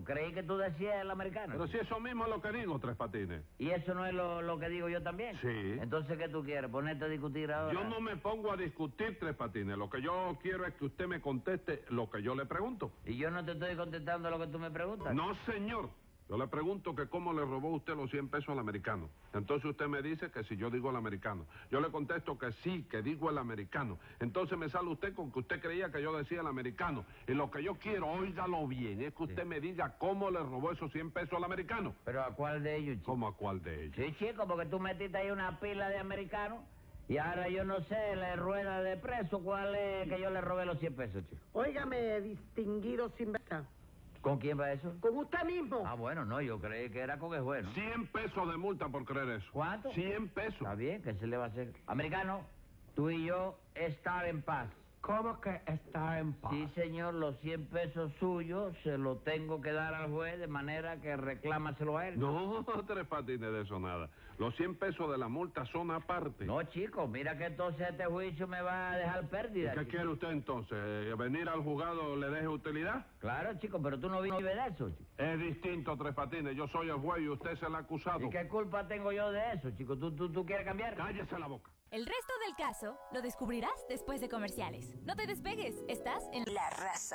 chico. Creí que tú decías el americano. Pero si eso mismo es lo que digo, Tres Patines. ¿Y eso no es lo que digo yo también? Sí. Entonces, ¿qué tú quieres? ¿Ponerte a discutir ahora? Yo no me pongo a discutir, Tres Patines. Lo que yo quiero es que usted me conteste lo que yo le pregunto. ¿Y yo no te estoy contestando lo que tú me preguntas? No, señor. Yo le pregunto que cómo le robó usted los 100 pesos al americano. Entonces usted me dice que si yo digo el americano. Yo le contesto que sí, que digo el americano. Entonces me sale usted con que usted creía que yo decía el americano. Y lo que yo quiero, óigalo bien, es que usted me diga cómo le robó esos 100 pesos al americano. ¿Pero a cuál de ellos, chico? ¿Cómo a cuál de ellos? Sí, chico, porque tú metiste ahí una pila de americanos y ahora yo no sé, la rueda de preso, cuál es que yo le robé los 100 pesos, chico. Óigame, distinguido sinvergüenza. ¿Con quién va eso? Con usted mismo. Ah, bueno, no, yo creí que era con el juez, ¿no? 100 pesos de multa por creer eso. ¿Cuánto? 100 pesos. Está bien, ¿qué se le va a hacer? Americano, tú y yo estar en paz. ¿Cómo que está en paz? Sí, señor, los 100 pesos suyos se los tengo que dar al juez de manera que reclámaselo a él. No, Tres Patines, de eso nada. Los 100 pesos de la multa son aparte. No, chico, mira que entonces este juicio me va a dejar pérdida. ¿Qué chico. quiere usted entonces? ¿Venir al juzgado le deje utilidad? Claro, chico, pero tú no vives de eso, chico. Es distinto, Tres Patines. Yo soy el juez y usted es el acusado. ¿Y qué culpa tengo yo de eso, chico? ¿Tú quieres cambiar? Cállese la boca. El resto del caso lo descubrirás después de comerciales. No te despegues, estás en La Raza.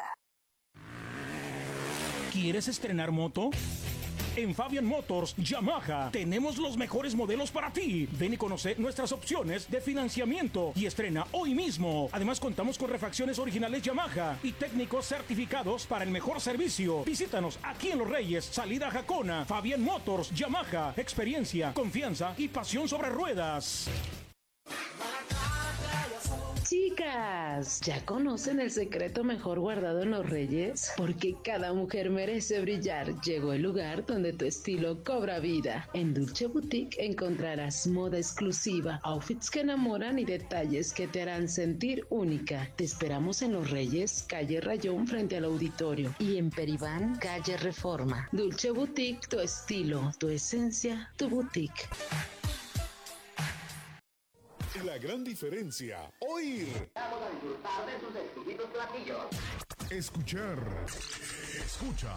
¿Quieres estrenar moto? En Fabian Motors Yamaha tenemos los mejores modelos para ti. Ven y conoce nuestras opciones de financiamiento y estrena hoy mismo. Además contamos con refacciones originales Yamaha y técnicos certificados para el mejor servicio. Visítanos aquí en Los Reyes, salida Jacona. Fabian Motors Yamaha, experiencia, confianza y pasión sobre ruedas. Chicas, ¿ya conocen el secreto mejor guardado en Los Reyes? Porque cada mujer merece brillar. Llegó el lugar donde tu estilo cobra vida. En Dulce Boutique encontrarás moda exclusiva, outfits que enamoran y detalles que te harán sentir única. Te esperamos en Los Reyes, calle Rayón frente al auditorio, y en Peribán, calle Reforma. Dulce Boutique, tu estilo, tu esencia, tu boutique. La gran diferencia, oír. Vamos a disfrutar de sus exquisitos platillos. Escuchar. Escucha.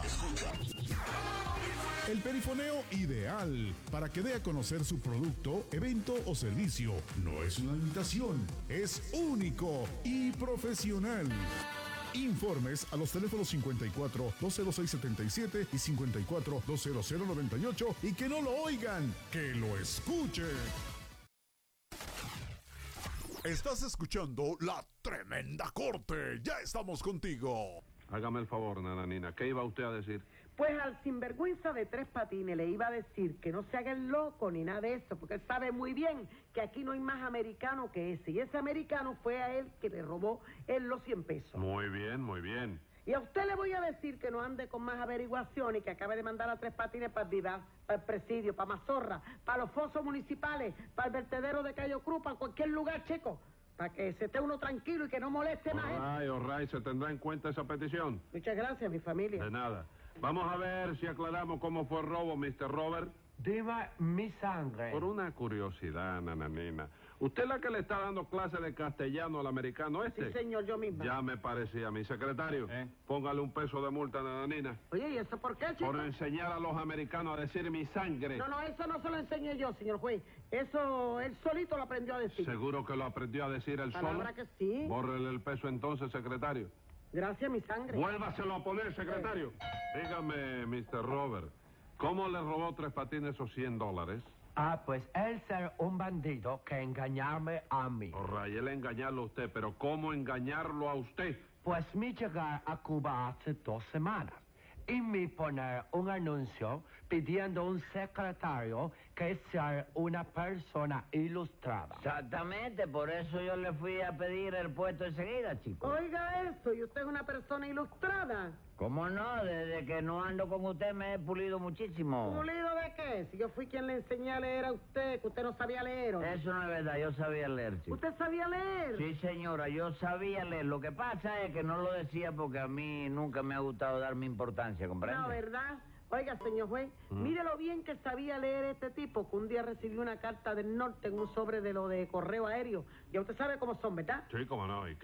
El perifoneo ideal para que dé a conocer su producto, evento o servicio. No es una imitación, es único y profesional. Informes a los teléfonos 54 206 77 y 54 200 98 y que no lo oigan, que lo escuchen. Estás escuchando La Tremenda Corte. Ya estamos contigo. Hágame el favor, nananina. ¿Qué iba usted a decir? Pues al sinvergüenza de Tres Patines le iba a decir que no se haga el loco ni nada de eso, porque él sabe muy bien que aquí no hay más americano que ese. Y ese americano fue a él que le robó él los 100 pesos. Muy bien, muy bien. Y a usted le voy a decir que no ande con más averiguaciones y que acabe de mandar a Tres Patines para el Vivar, para el presidio, para Mazorra, para los fosos municipales, para el vertedero de Cayo Cruz, para cualquier lugar, chico, para que se esté uno tranquilo y que no moleste más. All right, ¿se tendrá en cuenta esa petición? Muchas gracias, mi familia. De nada. Vamos a ver si aclaramos cómo fue el robo, Mr. Robert. Dime mi sangre. Por una curiosidad, nananina. ¿Usted es la que le está dando clase de castellano al americano este? Sí, señor, yo misma. Ya me parecía, mi secretario. Póngale un peso de multa, nananina. Oye, ¿y eso por qué, chico? Por enseñar a los americanos a decir mi sangre. No, eso no se lo enseñé yo, señor juez. Eso él solito lo aprendió a decir. ¿Seguro que lo aprendió a decir él solo? Palabra que sí. Bórrele el peso entonces, secretario. Gracias, mi sangre. Vuélvaselo a poner, secretario. Dígame, Mr. Robert, ¿cómo le robó Tres Patines esos $100? Ah, pues él ser un bandido que engañarme a mí. Y él engañarlo a usted, pero ¿cómo engañarlo a usted? Pues mi llegar a Cuba hace 2 semanas y mi poner un anuncio pidiendo un secretario que sea una persona ilustrada. Exactamente, por eso yo le fui a pedir el puesto enseguida, chico. Oiga eso, ¿y usted es una persona ilustrada? ¿Cómo no? Desde que no ando con usted me he pulido muchísimo. ¿Pulido de qué? Si yo fui quien le enseñé a leer a usted, que usted no sabía leer. ¿O no? Eso no es verdad, yo sabía leer, chico. ¿Usted sabía leer? Sí, señora, yo sabía leer. Lo que pasa es que no lo decía porque a mí nunca me ha gustado darme importancia, ¿comprende? No, ¿verdad? Oiga, señor juez, mire lo bien que sabía leer este tipo, que un día recibió una carta del norte en un sobre de lo de correo aéreo. Ya usted sabe cómo son, ¿verdad? Sí, cómo no, ¿y qué?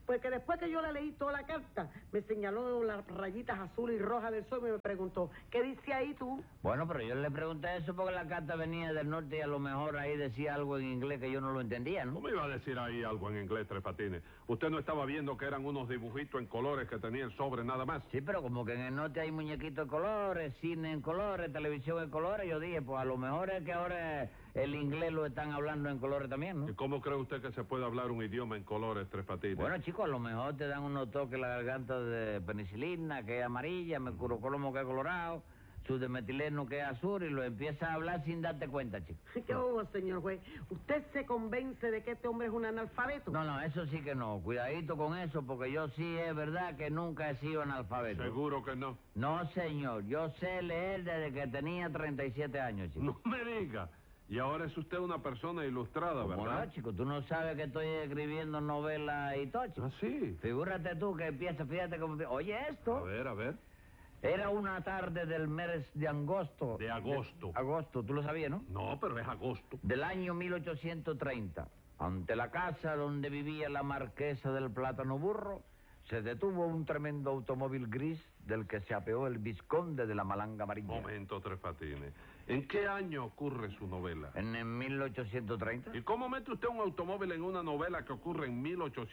Pues que después que yo le leí toda la carta, me señaló las rayitas azul y rojas del sol y me preguntó, ¿qué dice ahí tú? Bueno, pero yo le pregunté eso porque la carta venía del norte y a lo mejor ahí decía algo en inglés que yo no lo entendía, ¿no? ¿Cómo iba a decir ahí algo en inglés, Tres Patines? ¿Usted no estaba viendo que eran unos dibujitos en colores que tenía el sobre nada más? Sí, pero como que en el norte hay muñequitos de colores, cine en colores, televisión en colores, yo dije, pues a lo mejor es que ahora el inglés lo están hablando en colores también, ¿no? ¿Y cómo cree usted que se puede hablar un idioma en colores, Tres Patines? Bueno, chicos, a lo mejor te dan unos toques en la garganta de penicilina, que es amarilla, mercurocromo, que es colorado, su de metileno, que es azul, y lo empiezas a hablar sin darte cuenta, chico. ¿Qué hubo, señor juez? ¿Usted se convence de que este hombre es un analfabeto? No, eso sí que no. Cuidadito con eso, porque yo sí es verdad que nunca he sido analfabeto. ¿Seguro que no? No, señor. Yo sé leer desde que tenía 37 años, chico. No me diga. Y ahora es usted una persona ilustrada, ¿Cómo ¿verdad? no, chico? Tú no sabes que estoy escribiendo novelas y todo, chico. Ah, sí. Figúrate tú que empieza, fíjate cómo... Oye, esto... A ver. Era una tarde del mes de agosto. De agosto. Agosto, tú lo sabías, ¿no? No, pero es agosto. Del año 1830. Ante la casa donde vivía la marquesa del Plátano Burro, se detuvo un tremendo automóvil gris del que se apeó el vizconde de la Malanga Amarilla. Momento, Tres Patines. ¿En qué año ocurre su novela? En el 1830. ¿Y cómo mete usted un automóvil en una novela que ocurre en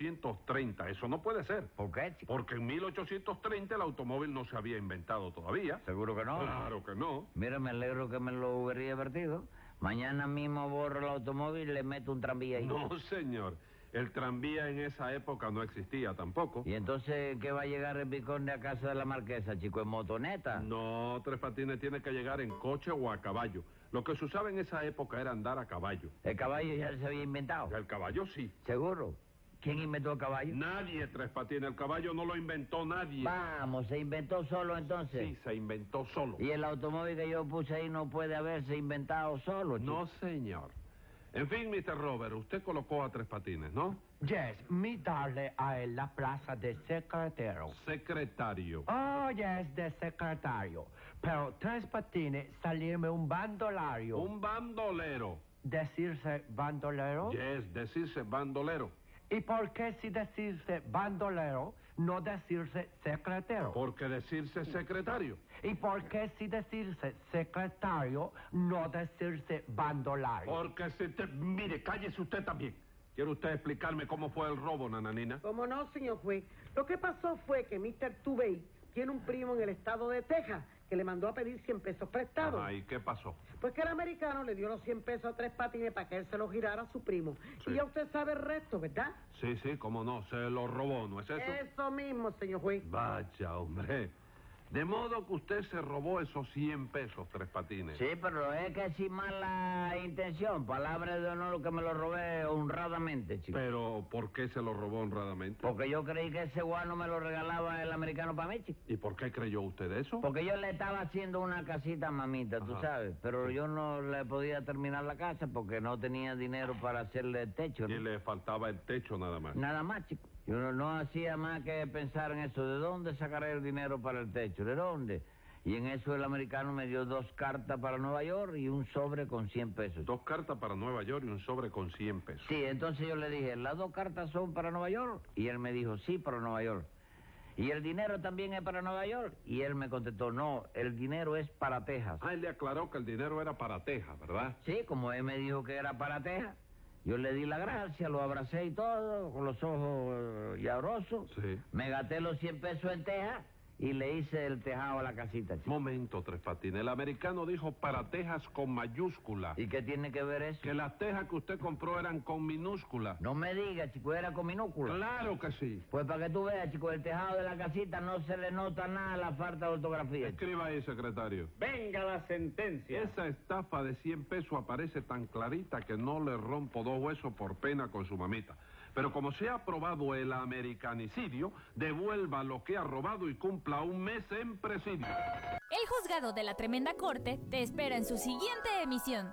1830? Eso no puede ser. ¿Por qué, chico? Porque en 1830 el automóvil no se había inventado todavía. ¿Seguro que no? Claro que no. Mira, me alegro que me lo hubiera advertido. Mañana mismo borro el automóvil y le meto un tranvía ahí. No, señor. El tranvía en esa época no existía tampoco. ¿Y entonces qué va a llegar el vizconde a casa de la marquesa, chico? ¿En motoneta? No, Tres Patines tiene que llegar en coche o a caballo. Lo que se usaba en esa época era andar a caballo. ¿El caballo ya se había inventado? El caballo sí. ¿Seguro? ¿Quién inventó el caballo? Nadie, Tres Patines. El caballo no lo inventó nadie. Vamos, ¿se inventó solo entonces? Sí, se inventó solo. ¿Y el automóvil que yo puse ahí no puede haberse inventado solo, chico? No, señor. En fin, Mr. Robert, usted colocó a Tres Patines, ¿no? Yes, me darle a él la plaza de secretario. Secretario. Oh, yes, de secretario. Pero Tres Patines salirme un bandolario. Un bandolero. ¿Decirse bandolero? Yes, decirse bandolero. ¿Y por qué si decirse bandolero, no decirse secretario? Porque decirse secretario. ¿Y por qué si decirse secretario, no decirse bandolario? Porque mire, cállese usted también. ¿Quiere usted explicarme cómo fue el robo, nananina? ¿Cómo no, señor juez? Lo que pasó fue que Mr. Tubey tiene un primo en el estado de Texas que le mandó a pedir 100 pesos prestados. ¿Y qué pasó? Pues que el americano le dio los 100 pesos a Tres Patines para que él se los girara a su primo. Sí. Y ya usted sabe el resto, ¿verdad? Sí, cómo no, se lo robó, ¿no es eso? Eso mismo, señor juez. Vaya, hombre. De modo que usted se robó esos 100 pesos, Tres Patines. Sí, pero es que sin mala intención. Palabra de honor que me lo robé honradamente, chico. Pero, ¿por qué se lo robó honradamente? Porque yo creí que ese guano me lo regalaba el americano para mí, chico. ¿Y por qué creyó usted eso? Porque yo le estaba haciendo una casita a mamita, tú Ajá. sabes. Pero yo no le podía terminar la casa porque no tenía dinero para hacerle el techo, ¿no? Y le faltaba el techo nada más. Nada más, chico. Yo no hacía más que pensar en eso. ¿De dónde sacaré el dinero para el techo? ¿De dónde? Y en eso el americano me dio 2 cartas para Nueva York y un sobre con 100 pesos. 2 cartas para Nueva York y un sobre con 100 pesos. Sí, entonces yo le dije, ¿las 2 cartas son para Nueva York? Y él me dijo, sí, para Nueva York. ¿Y el dinero también es para Nueva York? Y él me contestó, no, el dinero es para Texas. Él le aclaró que el dinero era para Texas, ¿verdad? Sí, como él me dijo que era para Texas. Yo le di la gracia, lo abracé y todo, con los ojos llorosos. Sí. Me gasté los 100 pesos en Texas y le hice el tejado a la casita, chico. Momento, Tres Patines. El americano dijo para Texas con mayúscula. ¿Y qué tiene que ver eso? Que las tejas que usted compró eran con minúscula. No me diga, chico, era con minúscula. Claro que sí. Pues para que tú veas, chico, el tejado de la casita no se le nota nada la falta de ortografía. Escriba ahí, secretario. Venga la sentencia. Esa estafa de 100 pesos aparece tan clarita que no le rompo 2 huesos por pena con su mamita. Pero como se ha aprobado el americanicidio, devuelva lo que ha robado y cumpla un mes en presidio. El juzgado de la Tremenda Corte te espera en su siguiente emisión.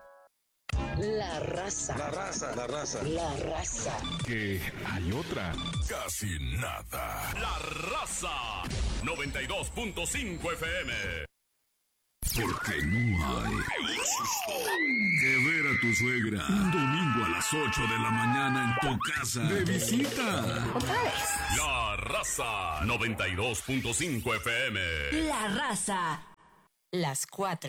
La raza. La raza, la raza. La raza. Que hay otra. Casi nada. La raza. 92.5 FM. Porque no hay peor susto que ver a tu suegra un domingo a las 8 de la mañana en tu casa de visita. Otra vez. La Raza 92.5 FM. La Raza. Las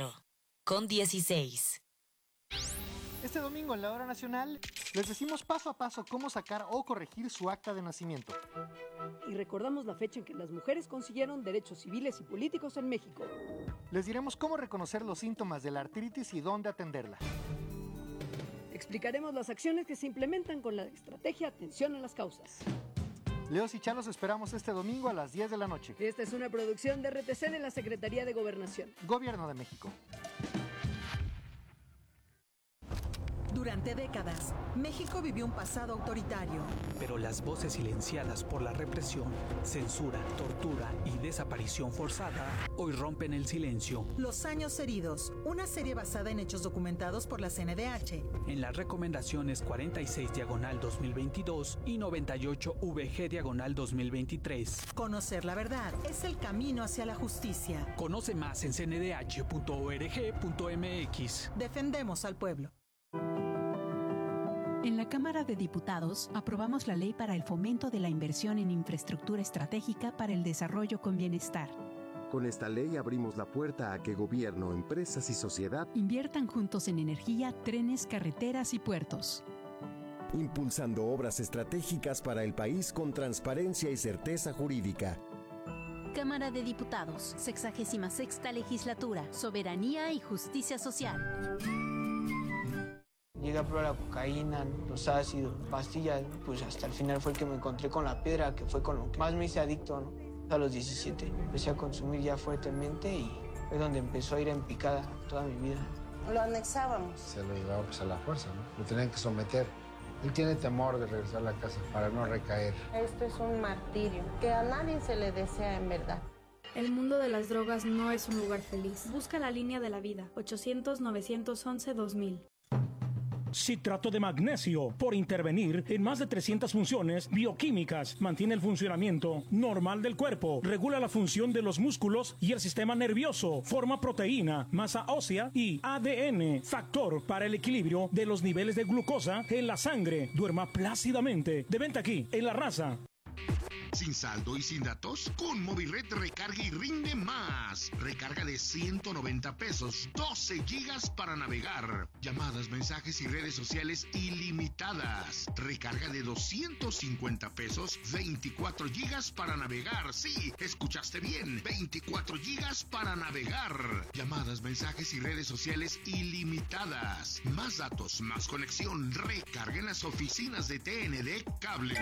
4:16. Este domingo en la Hora Nacional les decimos paso a paso cómo sacar o corregir su acta de nacimiento. Y recordamos la fecha en que las mujeres consiguieron derechos civiles y políticos en México. Les diremos cómo reconocer los síntomas de la artritis y dónde atenderla. Explicaremos las acciones que se implementan con la estrategia Atención a las Causas. Leos y Chalos esperamos este domingo a las 10 de la noche. Esta es una producción de RTC de la Secretaría de Gobernación. Gobierno de México. Durante décadas, México vivió un pasado autoritario. Pero las voces silenciadas por la represión, censura, tortura y desaparición forzada hoy rompen el silencio. Los años heridos, una serie basada en hechos documentados por la CNDH. En las recomendaciones 46/2022 y 98/VG/2023. Conocer la verdad es el camino hacia la justicia. Conoce más en cndh.org.mx. Defendemos al pueblo. En la Cámara de Diputados aprobamos la ley para el fomento de la inversión en infraestructura estratégica para el desarrollo con bienestar. Con esta ley abrimos la puerta a que gobierno, empresas y sociedad inviertan juntos en energía, trenes, carreteras y puertos. Impulsando obras estratégicas para el país con transparencia y certeza jurídica. Cámara de Diputados, 66ª Legislatura, Soberanía y Justicia Social. Llegué a probar la cocaína, los ácidos, pastillas, pues hasta el final fue el que me encontré con la piedra, que fue con lo que más me hice adicto, ¿no? A los 17 empecé a consumir ya fuertemente y fue donde empezó a ir en picada toda mi vida. Lo anexábamos. Se lo llevaba pues a la fuerza, ¿no? Lo tenían que someter. Él tiene temor de regresar a la casa para no recaer. Esto es un martirio que a nadie se le desea en verdad. El mundo de las drogas no es un lugar feliz. Busca la línea de la vida, 800-911-2000. Citrato de magnesio, por intervenir en más de 300 funciones bioquímicas, mantiene el funcionamiento normal del cuerpo, regula la función de los músculos y el sistema nervioso, forma proteína, masa ósea y ADN, factor para el equilibrio de los niveles de glucosa en la sangre. Duerma plácidamente. De venta aquí, en La Raza. ¿Sin saldo y sin datos? Con Movirred recarga y rinde más. Recarga de 190 pesos, 12 gigas para navegar. Llamadas, mensajes y redes sociales ilimitadas. Recarga de 250 pesos, 24 gigas para navegar. Sí, escuchaste bien, 24 gigas para navegar. Llamadas, mensajes y redes sociales ilimitadas. Más datos, más conexión. Recarga en las oficinas de TND Cable.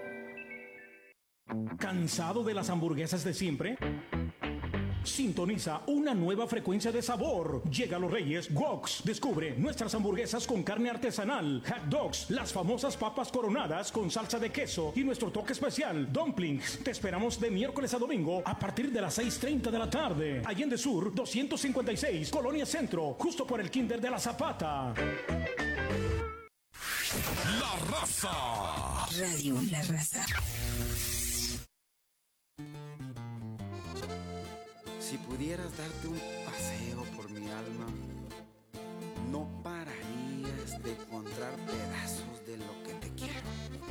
¿Cansado de las hamburguesas de siempre? Sintoniza una nueva frecuencia de sabor. Llega a Los Reyes Woks. Descubre nuestras hamburguesas con carne artesanal, hot dogs, las famosas papas coronadas con salsa de queso y nuestro toque especial, dumplings. Te esperamos de miércoles a domingo a partir de las 6:30 de la tarde. Allende Sur 256, Colonia Centro, justo por el Kinder de la Zapata. La Raza. Radio La Raza. Si pudieras darte un paseo por mi alma, no pararías de encontrar pedazos de lo que te quiero.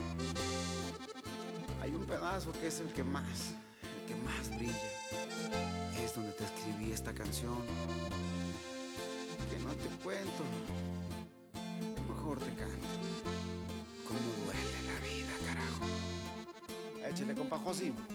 Hay un pedazo que es el que más brilla. Es donde te escribí esta canción. Que no te cuento, mejor te canto. Cómo duele la vida, carajo. Échale, compa Josi.